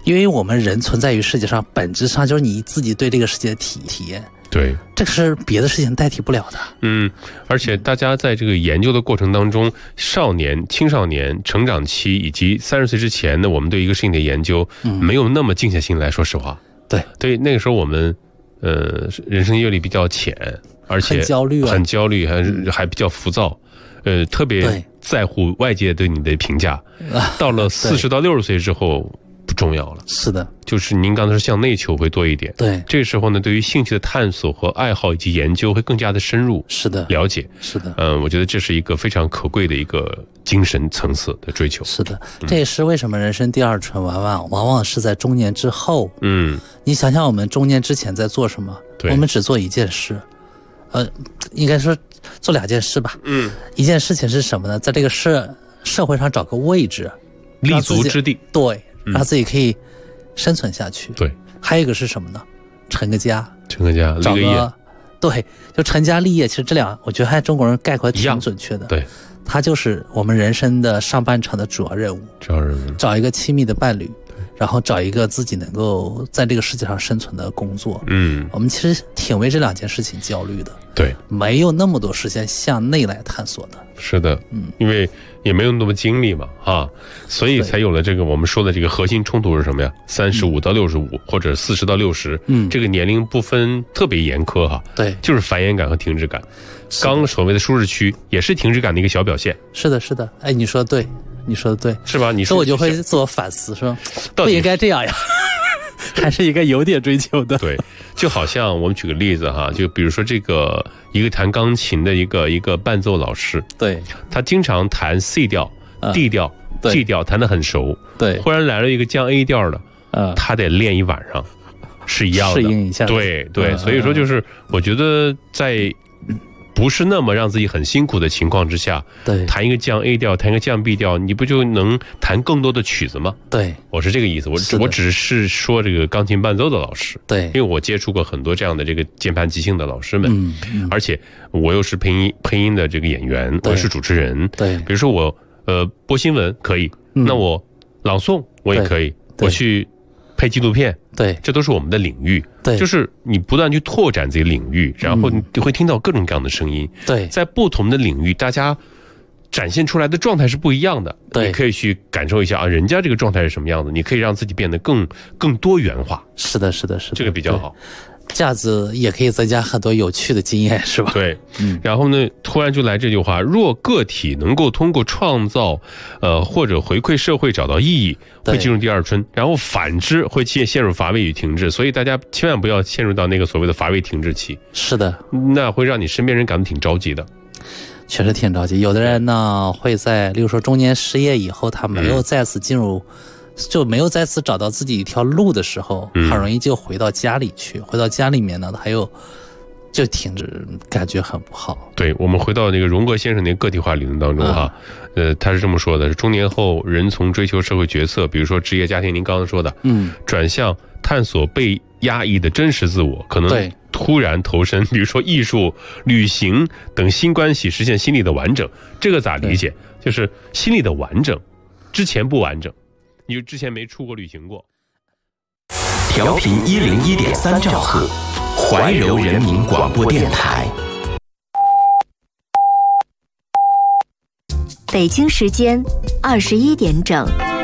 因为我们人存在于世界上，本质上就是你自己对这个世界的体验。 对， 这个是别的事情代替不了的。 而且大家在这个研究的过程当中，少年、青少年成长期以及30岁之前呢，我们对一个事情的研究没有那么静下心来，说实话。对，那个时候我们人生阅历比较浅，而且很焦虑，还比较浮躁，特别在乎外界对你的评价。到了40到60岁之后，不重要了。是的，就是您刚才说向内求会多一点。对，这个时候呢，对于兴趣的探索和爱好以及研究会更加的深入。是的，了解。是的，我觉得这是一个非常可贵的一个精神层次的追求。是的，这也是为什么人生第二春往往是在中年之后。你想想我们中年之前在做什么？我们只做一件事，应该说做2件事吧。一件事情是什么呢？在这个社会上找个位置，立足之地。对。让自己可以生存下去。对，还有一个是什么呢？成个家，立个业。对，就成家立业。其实这俩，我觉得还中国人概括挺准确的。对，它就是我们人生的上半场的主要任务。找一个亲密的伴侣，然后找一个自己能够在这个世界上生存的工作。我们其实挺为这2件事情焦虑的。对，没有那么多时间向内来探索的。是的，因为也没有那么精力嘛，所以才有了这个我们说的这个核心冲突是什么呀？35到65或者40到60，这个年龄不分特别严苛对，就是繁衍感和停滞感。刚所谓的舒适区也是停滞感的一个小表现。是的，是的，哎，你说的对，是吧？所以我就会自我反思，说不应该这样呀。还是应该有点追求的。对，就好像我们举个例子就比如说这个一个弹钢琴的一个伴奏老师，对，他经常弹 C 调、D 调、G 调，弹得很熟。对，忽然来了一个降 A 调的，他得练一晚上，是一样的，适应一下。对，所以说就是我觉得在不是那么让自己很辛苦的情况之下，对，弹一个降 A 调，弹一个降 B 调，你不就能弹更多的曲子吗？对，我是这个意思。我只是说这个钢琴伴奏的老师，对，因为我接触过很多这样的这个键盘即兴的老师们，而且我又是配音的这个演员，我是主持人，对，比如说我播新闻可以，那我朗诵我也可以，我去配纪录片，对，这都是我们的领域。对，就是你不断去拓展自己领域，然后你会听到各种各样的声音。对，在不同的领域，大家展现出来的状态是不一样的。对，你可以去感受一下人家这个状态是什么样子，你可以让自己变得更多元化。是的，这个比较好。这样子也可以增加很多有趣的经验，是吧？对，然后呢，突然就来这句话：若个体能够通过创造，或者回馈社会找到意义，会进入第二春；然后反之会陷入乏味与停滞。所以大家千万不要陷入到那个所谓的乏味停滞期。是的，那会让你身边人感到挺着急的。确实挺着急。有的人呢会在，例如说中年失业以后，他没有再次进入。就没有再次找到自己一条路的时候，很容易就回到家里去。回到家里面呢，还有就停止，感觉很不好。对，我们回到那个荣格先生那个个体化理论当中他是这么说的：中年后人从追求社会角色，比如说职业、家庭，您刚刚说的，转向探索被压抑的真实自我，可能突然投身，比如说艺术、旅行等新关系，实现心理的完整。这个咋理解？就是心理的完整，之前不完整。你就之前没出过旅行过。调频101.3兆赫，怀柔人民广播电台。 北京时间21点整。